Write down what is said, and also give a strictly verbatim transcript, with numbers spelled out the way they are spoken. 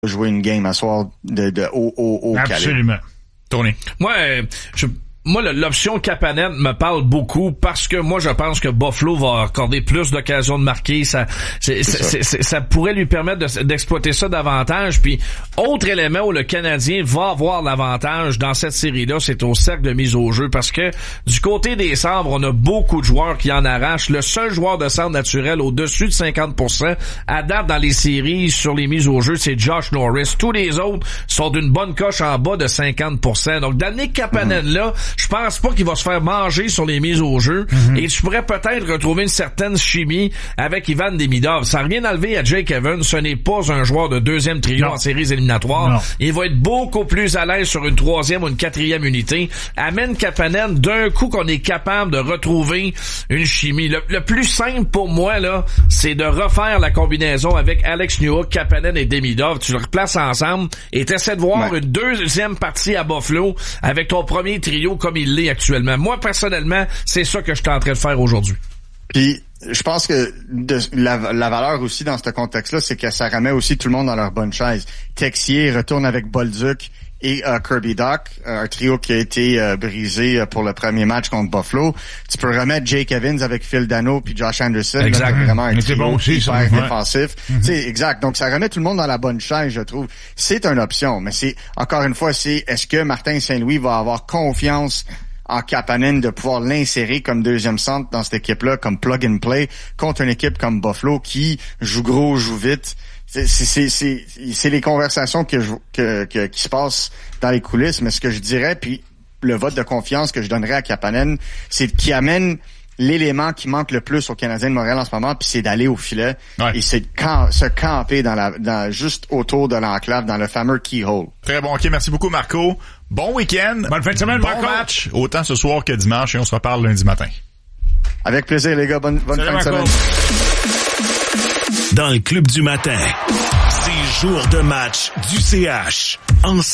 jouer une game à soir de, de haut, haut, haut calibre. Absolument. Tony. Moi, je... Moi, l'option Kapanen me parle beaucoup parce que moi, je pense que Buffalo va accorder plus d'occasions de marquer. Ça, c'est, c'est, c'est, c'est, ça pourrait lui permettre de, d'exploiter ça davantage. Puis, autre élément où le Canadien va avoir l'avantage dans cette série-là, c'est au cercle de mise au jeu parce que du côté des sabres, on a beaucoup de joueurs qui en arrachent. Le seul joueur de centre naturel au-dessus de cinquante pour cent à date dans les séries sur les mises au jeu, c'est Josh Norris. Tous les autres sont d'une bonne coche en bas de cinquante pour cent. Donc, d'amener Kapanen mm-hmm. là, je pense pas qu'il va se faire manger sur les mises au jeu. Mm-hmm. Et tu pourrais peut-être retrouver une certaine chimie avec Ivan Demidov. Sans rien enlever à Jake Evans, ce n'est pas un joueur de deuxième trio non. en séries éliminatoires. Non. Il va être beaucoup plus à l'aise sur une troisième ou une quatrième unité. Amène Kapanen d'un coup qu'on est capable de retrouver une chimie. Le, le plus simple pour moi, là, c'est de refaire la combinaison avec Alex Newhook, Kapanen et Demidov. Tu le replaces ensemble et t'essaies de voir ouais. une deuxième partie à Buffalo avec ton premier trio comme il l'est actuellement. Moi, personnellement, c'est ça que je suis en train de faire aujourd'hui. Puis, je pense que de, la, la valeur aussi dans ce contexte-là, c'est que ça remet aussi tout le monde dans leur bonne chaise. Texier retourne avec Bolduc et euh, Kirby Dach, un trio qui a été euh, brisé pour le premier match contre Buffalo. Tu peux remettre Jake Evans avec Phil Dano puis Josh Anderson. Exact. Là, vraiment un Mais trio bon aussi, hyper ça, ouais. défensif. Mm-hmm. Tu sais, exact. Donc, ça remet tout le monde dans la bonne chaise, je trouve. C'est une option, mais c'est, encore une fois, c'est est-ce que Martin Saint-Louis va avoir confiance en Kapanen de pouvoir l'insérer comme deuxième centre dans cette équipe-là, comme plug and play, contre une équipe comme Buffalo qui joue gros, joue vite. C'est, c'est, c'est, c'est les conversations que je, que, que, qui se passent dans les coulisses, mais ce que je dirais, puis le vote de confiance que je donnerais à Kapanen, c'est qu'il amène l'élément qui manque le plus aux Canadiens de Montréal en ce moment, puis c'est d'aller au filet ouais. et c'est de camp, se camper dans la, dans, juste autour de l'enclave, dans le fameux keyhole. Très bon, ok, merci beaucoup Marco. Bon week-end. Bonne fin de semaine, bon Marco. match, autant ce soir que dimanche, et on se reparle lundi matin. Avec plaisir les gars, bonne, bonne Salut, fin de Marco. semaine. Dans le club du matin, c'est jour de match du C H. En